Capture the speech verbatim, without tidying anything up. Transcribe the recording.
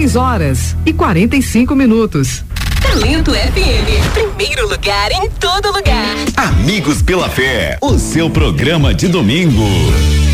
seis horas e quarenta e cinco minutos. Talento F M, primeiro lugar em todo lugar. Amigos pela Fé, o seu programa de domingo.